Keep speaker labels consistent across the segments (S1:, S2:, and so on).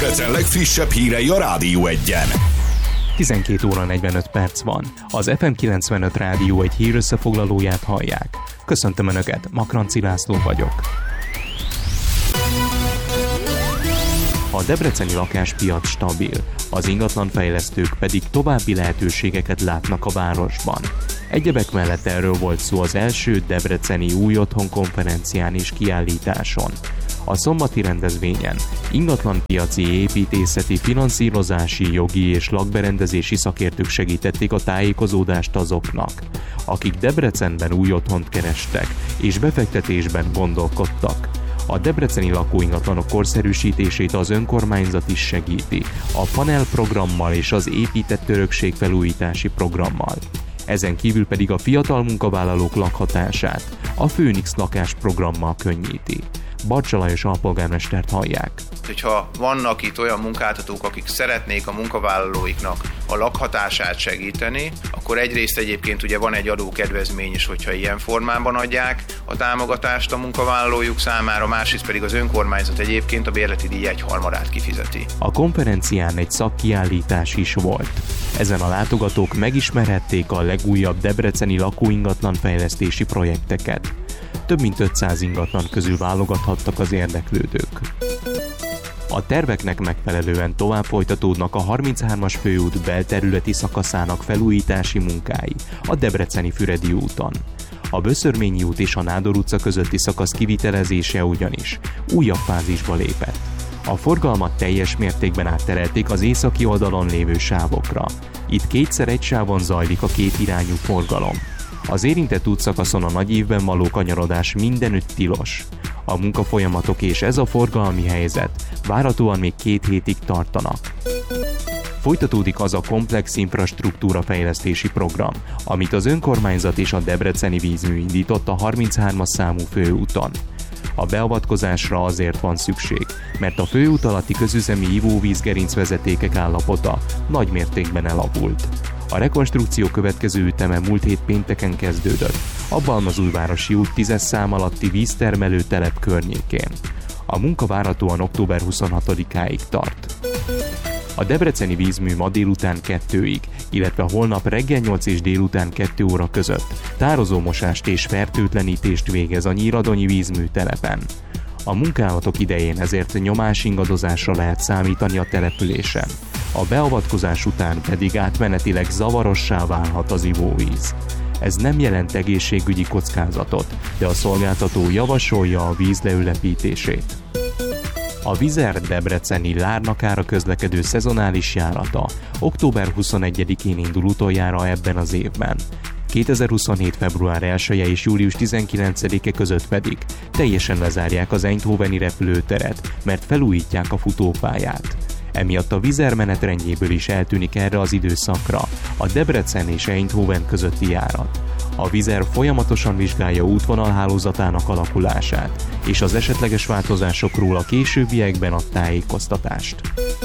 S1: Debrecen legfrissebb hírei a Rádió Egyen.
S2: 12 óra 45 perc van. Az FM 95 Rádió egy hírösszefoglalóját hallják. Köszöntöm Önöket, Makranci László vagyok. A debreceni lakáspiac stabil, az ingatlanfejlesztők pedig további lehetőségeket látnak a városban. Egyebek mellett erről volt szó az első debreceni új otthon konferencián és kiállításon. A szombati rendezvényen ingatlanpiaci, építészeti, finanszírozási, jogi és lakberendezési szakértők segítették a tájékozódást azoknak, akik Debrecenben új otthont kerestek és befektetésben gondolkodtak. A debreceni lakóingatlanok korszerűsítését az önkormányzat is segíti, a panel programmal és az épített örökség felújítási programmal. Ezen kívül pedig a fiatal munkavállalók lakhatását a Főnix lakás programmal könnyíti. Barcsa Lajos alpolgármestert hallják.
S3: Hogyha vannak itt olyan munkáltatók, akik szeretnék a munkavállalóiknak a lakhatását segíteni, akkor egyrészt egyébként ugye van egy adókedvezmény is, hogyha ilyen formában adják a támogatást a munkavállalójuk számára, másrészt pedig az önkormányzat egyébként a bérleti díj 1/3 kifizeti.
S2: A konferencián egy szakkiállítás is volt. Ezen a látogatók megismerhették a legújabb debreceni lakóingatlan fejlesztési projekteket. Több mint 500 ingatlan közül válogathattak az érdeklődők. A terveknek megfelelően tovább folytatódnak a 33-as főút belterületi szakaszának felújítási munkái a debreceni Füredi úton. A Böszörményi út és a Nádor utca közötti szakasz kivitelezése ugyanis újabb fázisba lépett. A forgalmat teljes mértékben átterelték az északi oldalon lévő sávokra. Itt 2x1 sávon zajlik a kétirányú forgalom. Az érintett útszakaszon a nagy évben való kanyarodás mindenütt tilos. A munkafolyamatok és ez a forgalmi helyzet várhatóan még 2 hétig tartanak. Folytatódik az a komplex infrastruktúra fejlesztési program, amit az önkormányzat és a debreceni vízmű indított a 33-as számú főúton. A beavatkozásra azért van szükség, mert a főút alatti közüzemi ivóvízgerincvezetékek állapota nagy mértékben elavult. A rekonstrukció következő üteme múlt hét pénteken kezdődött, a Balmazújvárosi út 10-es szám alatti víztermelő telep környékén. A munka várhatóan október 26-áig tart. A debreceni vízmű ma délután 2-ig, illetve holnap reggel 8 és délután 2 óra között tározómosást és fertőtlenítést végez a Nyíradonyi vízmű telepen. A munkálatok idején ezért nyomásingadozásra lehet számítani a településen. A beavatkozás után pedig átmenetileg zavarossá válhat az ivóvíz. Ez nem jelent egészségügyi kockázatot, de a szolgáltató javasolja a víz leülepítését. A Vizer debreceni Lárnakára közlekedő szezonális járata október 21-én indul utoljára ebben az évben. 2027. február 1-e és július 19-e között pedig teljesen lezárják az eindhoveni repülőteret, mert felújítják a futópályát. Emiatt a Vizer menetrendjéből is eltűnik erre az időszakra a Debrecen és Eindhoven közötti járat. A Vizer folyamatosan vizsgálja útvonalhálózatának alakulását, és az esetleges változásokról a későbbiekben ad tájékoztatást.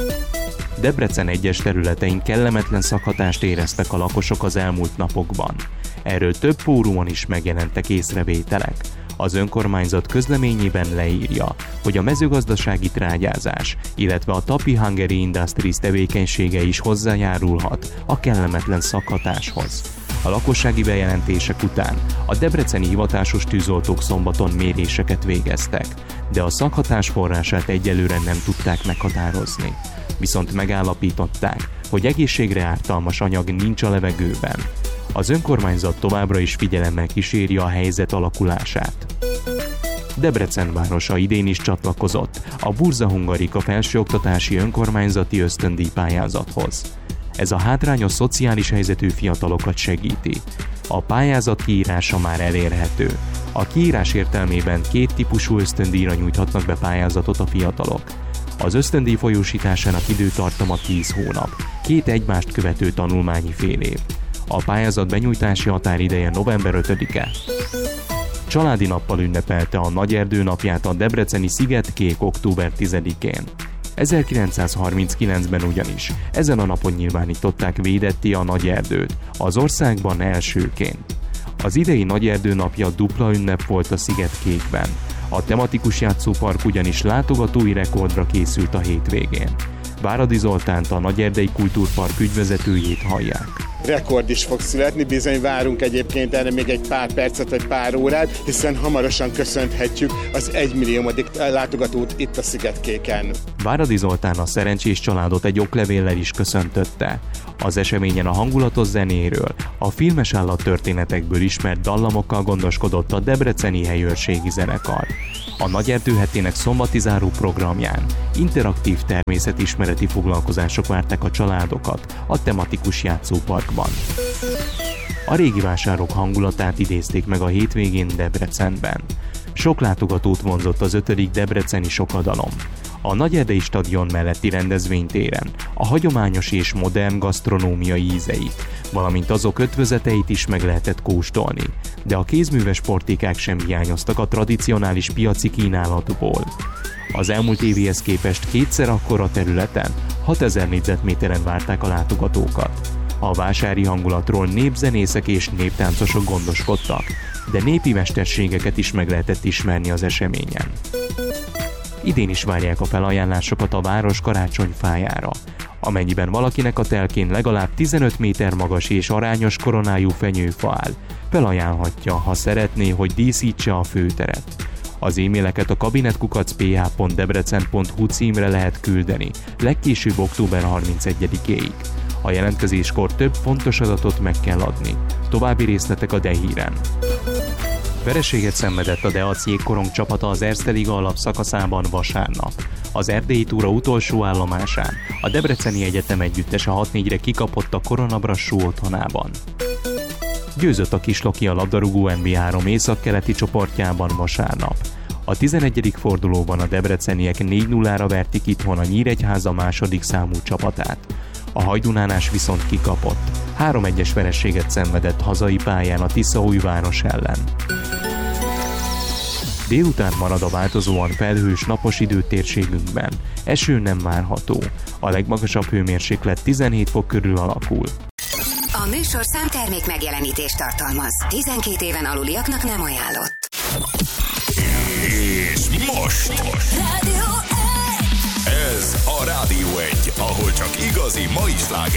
S2: Debrecen egyes területein kellemetlen szakhatást éreztek a lakosok az elmúlt napokban. Erről több fórumon is megjelentek észrevételek. Az önkormányzat közleményében leírja, hogy a mezőgazdasági trágyázás, illetve a Tapi Hungary Industries tevékenysége is hozzájárulhat a kellemetlen szakhatáshoz. A lakossági bejelentések után a debreceni hivatásos tűzoltók szombaton méréseket végeztek, de a szakhatás forrását egyelőre nem tudták meghatározni. Viszont megállapították, hogy egészségre ártalmas anyag nincs a levegőben. Az önkormányzat továbbra is figyelemmel kíséri a helyzet alakulását. Debrecen városa idén is csatlakozott a Burza Hungarika felsőoktatási önkormányzati ösztöndíj pályázathoz. Ez a hátrányos szociális helyzetű fiatalokat segíti. A pályázat kiírása már elérhető. A kiírás értelmében 2 típusú ösztöndíjra nyújthatnak be pályázatot a fiatalok. Az ösztöndíj folyósításának időtartama 10 hónap, 2 egymást követő tanulmányi fél év. A pályázat benyújtási határideje november 5-e. Családi nappal ünnepelte a Nagyerdő napját a debreceni Szigetkék október 10-én. 1939-ben ugyanis ezen a napon nyilvánították védetté a Nagyerdőt, az országban elsőként. Az idei Nagyerdő napja dupla ünnep volt a Szigetkékben. A tematikus játszópark ugyanis látogatói rekordra készült a hétvégén. Váradi Zoltánt, a Nagyerdei Kultúrpark ügyvezetőjét hallják.
S4: Rekord is fog születni, bizony várunk egyébként erre még egy pár percet vagy pár órát, hiszen hamarosan köszönhetjük az 1 milliómodik látogatót itt a Szigetkéken.
S2: Váradi Zoltán a szerencsés családot egy oklevéllel is köszöntötte. Az eseményen a hangulatos zenéről, a filmes állattörténetekből ismert dallamokkal gondoskodott a debreceni helyőrségi zenekar. A Nagyerdő hetének szombati záró programján interaktív természetismereti foglalkozások várták a családokat a tematikus játszóparkban. A régi vásárok hangulatát idézték meg a hétvégén Debrecenben. Sok látogatót vonzott az 5. debreceni sokadalom. A Nagyerdei stadion melletti rendezvénytéren a hagyományos és modern gasztronómiai ízeit, valamint azok ötvözeteit is meg lehetett kóstolni, de a kézműves portékák sem hiányoztak a tradicionális piaci kínálatból. Az elmúlt évihez képest kétszer akkora területen, 6000 négyzetméteren várták a látogatókat. A vásári hangulatról népzenészek és néptáncosok gondoskodtak, de népi mesterségeket is meg lehetett ismerni az eseményen. Idén is várják a felajánlásokat a város karácsonyfájára. Amennyiben valakinek a telkén legalább 15 méter magas és arányos koronájú fenyőfa áll, felajánlhatja, ha szeretné, hogy díszítse a főteret. Az e-maileket a kabinetkukacph.debrecen.hu címre lehet küldeni, legkésőbb október 31-éig. A jelentkezéskor több fontos adatot meg kell adni. További részletek a D-híren. Vereséget szenvedett a Deac jégkorong csapata az Erste Liga alapszakaszában vasárnap. Az erdélyi túra utolsó állomásán a Debreceni Egyetem együttese 6-4-re kikapott a Korona Brassó otthonában. Győzött a Kisloki a labdarúgó NB3 északkeleti csoportjában vasárnap. A 11. fordulóban a debreceniek 4-0-ra verték itthon a Nyíregyháza második számú csapatát. A hajdunánás viszont kikapott. 3-1-es vereséget szenvedett hazai pályán a Tiszaújváros ellen. Délután marad a változóan felhős napos idő térségünkben. Eső nem várható. A legmagasabb hőmérséklet 17 fok körül alakul.
S5: A műsor számtermék megjelenítést tartalmaz. 12 éven aluliaknak nem ajánlott.
S1: És most! Ez a Rádió 1, ahol csak igazi mai slágerek